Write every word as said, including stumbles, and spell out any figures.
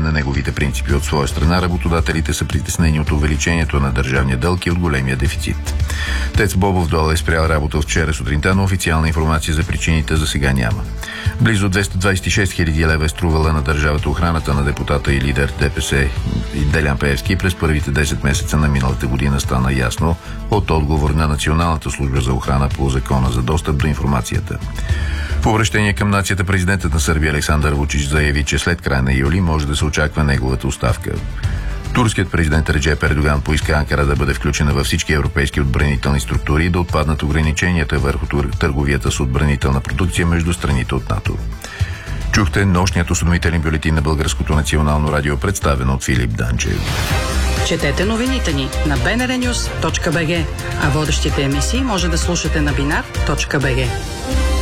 на неговите принципи. От своя страна работодателите са притеснени от увеличението на държавния дълг и от големия дефицит. ТЕЦ Бобов дол е спрял работа от вчера сутринта, но официална информация за причините за сега няма. Близо двеста двадесет и шест хиляди лева е струвала на държавата охраната на депутата и лидер ДПС Делян Пеевски. През първите десет месеца на миналата година стана ясно от отговор на Националната служба за охрана по Закона за достъп до информацията. В обращение към нацията президентът на Сърбия Александър Вучич заяви, че след края на юли може да се очаква неговата оставка. Турският президент Реджеп Ердоган поиска Анкара да бъде включена във всички европейски отбранителни структури и да отпаднат ограниченията върху търговията с отбранителна продукция между страните от НАТО. Чухте нощният осведомителен бюлетин на Българското национално радио, представен от Филип Данчев. Четете новините ни на би ен ар нюз точка би джи, а водещите емисии може да слушате на бинар точка би джи.